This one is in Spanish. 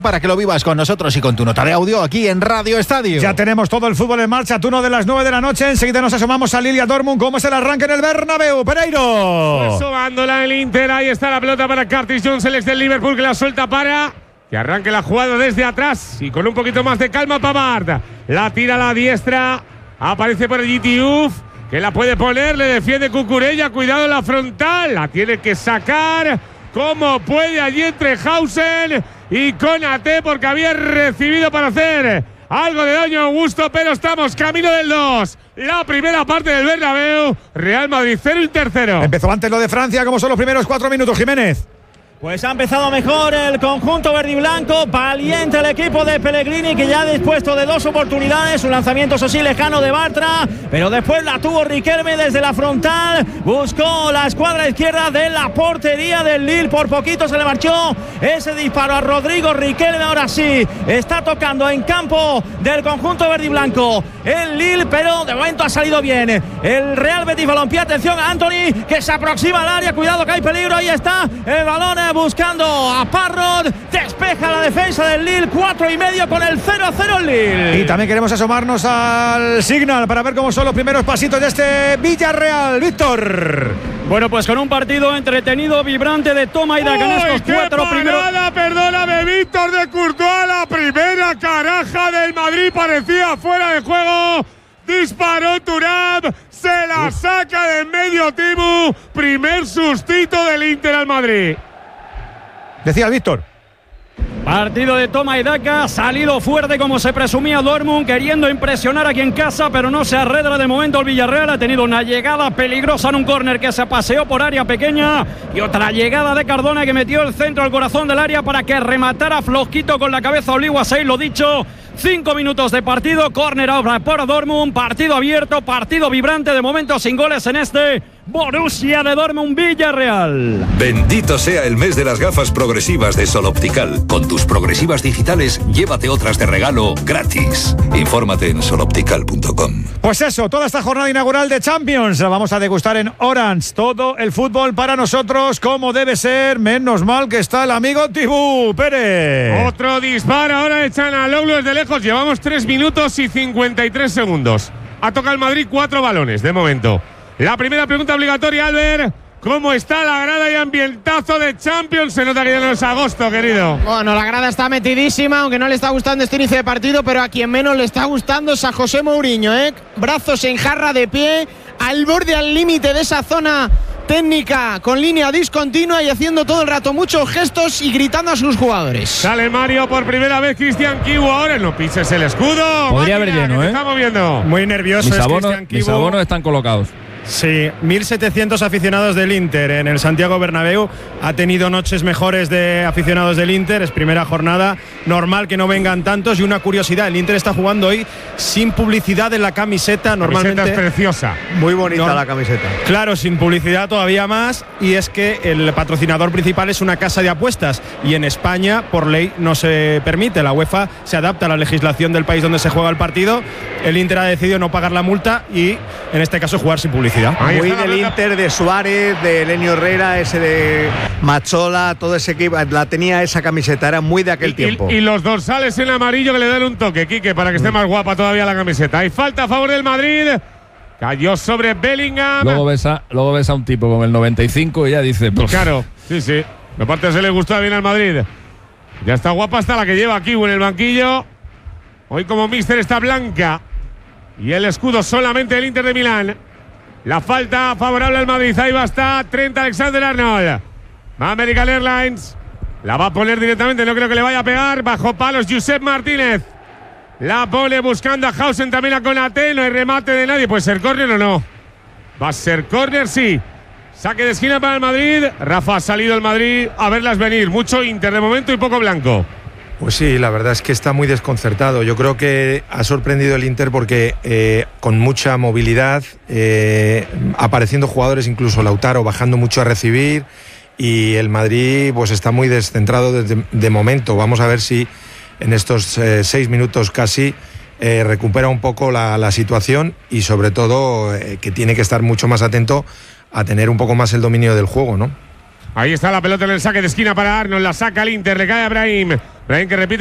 para que lo vivas con nosotros y con tu nota de audio aquí en Radio Estadio. Ya tenemos todo el fútbol en marcha, turno de las 9 de la noche. Enseguida nos asomamos al Lille Dortmund. ¿Cómo es el arranque en el Bernabéu, Pereiro? Asomándola el Inter, ahí está la pelota para Curtis Jones, el ex del Liverpool, que la suelta para que arranque la jugada desde atrás y con un poquito más de calma Pavard. La tira a la diestra, aparece por allí Diouf, que la puede poner, le defiende Cucurella, cuidado en la frontal, la tiene que sacar como puede allí entre Hausen y Konaté, porque había recibido para hacer algo de daño a Augusto, pero estamos camino del 2. La primera parte del Bernabéu, Real Madrid 0 Inter 0. Empezó antes lo de Francia, ¿cómo son los primeros 4 minutos, Jiménez? Pues ha empezado mejor el conjunto verdiblanco, valiente el equipo de Pellegrini, que ya ha dispuesto de 2 oportunidades, un lanzamiento eso sí lejano de Bartra, pero después la tuvo Riquelme desde la frontal, buscó la escuadra izquierda de la portería del Lille, por poquito se le marchó ese disparo a Rodrigo Riquelme. Ahora sí, está tocando en campo del conjunto verdiblanco el Lille, pero de momento ha salido bien el Real Betis Balompié. Atención a Anthony, que se aproxima al área, cuidado que hay peligro, ahí está el balón buscando a Parrot, despeja la defensa del Lille, 4,5 con el 0-0 el Lille. Y también queremos asomarnos al Signal para ver cómo son los primeros pasitos de este Villarreal, Víctor. Bueno, pues con un partido entretenido, vibrante de toma y daca en estos 4 primeros. Perdóname, Víctor, de Courtois, la primera caraja del Madrid parecía fuera de juego. Disparó Thuram, se la saca de medio Tibu. Primer sustito del Inter al Madrid. Decía Víctor. Partido de toma y daca, salido fuerte como se presumía Dortmund, queriendo impresionar aquí en casa, pero no se arredra de momento el Villarreal. Ha tenido una llegada peligrosa en un córner que se paseó por área pequeña y otra llegada de Cardona que metió el centro al corazón del área para que rematara flojito con la cabeza Oliwa-Sey. Lo dicho, 5 minutos de partido, córner ahora por Dortmund, partido abierto, partido vibrante, de momento sin goles en este Borussia de Dortmund Villarreal. Bendito sea el mes de las gafas progresivas de Sol Optical. Con tus progresivas digitales, llévate otras de regalo gratis. Infórmate en soloptical.com. Pues eso, toda esta jornada inaugural de Champions la vamos a degustar en Orange. Todo el fútbol para nosotros como debe ser. Menos mal que está el amigo Tibú Pérez. Otro disparo ahora de Çalhanoğlu desde lejos. Llevamos 3 minutos y 53 segundos. Ha tocado el Madrid 4 balones de momento. La primera pregunta obligatoria, Albert. ¿Cómo está la grada y ambientazo de Champions? Se nota que ya no es agosto, querido. Bueno, la grada está metidísima, aunque no le está gustando este inicio de partido, pero a quien menos le está gustando es a José Mourinho, brazos en jarra de pie, al borde, al límite de esa zona técnica, con línea discontinua y haciendo todo el rato muchos gestos y gritando a sus jugadores. Sale Mario por primera vez, Cristian Kiwu ahora. No pises el escudo. Podría haber lleno, Estamos viendo. Muy nervioso. Mis abonos están colocados. Sí, 1.700 aficionados del Inter en el Santiago Bernabéu. Ha tenido noches mejores de aficionados del Inter. Es primera jornada, normal que no vengan tantos. Y una curiosidad, el Inter está jugando hoy sin publicidad en la camiseta. Normalmente la camiseta es preciosa. Muy bonita la camiseta. Claro, sin publicidad todavía más. Y es que el patrocinador principal es una casa de apuestas. Y en España, por ley, no se permite. La UEFA se adapta a la legislación del país donde se juega el partido. El Inter ha decidido no pagar la multa y, en este caso, jugar sin publicidad. Muy del Inter, de Suárez, de Lenio Herrera, ese de Machola, todo ese equipo, la tenía esa camiseta, era muy de aquel tiempo. Y los dorsales en amarillo que le dan un toque, Quique, para que esté más guapa todavía la camiseta. Hay falta a favor del Madrid. Cayó sobre Bellingham. Luego ves a un tipo con el 95 y ya dice… Claro, sí. Aparte se le gustó bien al Madrid. Ya está guapa hasta la que lleva Kiwu en el banquillo. Hoy como míster está blanca. Y el escudo solamente del Inter de Milán. La falta favorable al Madrid. Ahí va, está Trent Alexander-Arnold. Va American Airlines. La va a poner directamente. No creo que le vaya a pegar. Bajo palos Josep Martínez. La pone buscando a Hausen, también a Konaté. No hay remate de nadie. ¿Puede ser córner o no? Va a ser córner, sí. Saque de esquina para el Madrid. Rafa, ha salido el Madrid a verlas venir. Mucho Inter de momento y poco blanco. Pues sí, la verdad es que está muy desconcertado. Yo creo que ha sorprendido el Inter porque con mucha movilidad, apareciendo jugadores, incluso Lautaro bajando mucho a recibir, y el Madrid pues está muy descentrado de momento. Vamos a ver si en estos 6 minutos casi recupera un poco la situación y sobre todo que tiene que estar mucho más atento a tener un poco más el dominio del juego, ¿no? Ahí está la pelota en el saque de esquina para Arnold. La saca el Inter, le cae a Brahim. Brahim que repite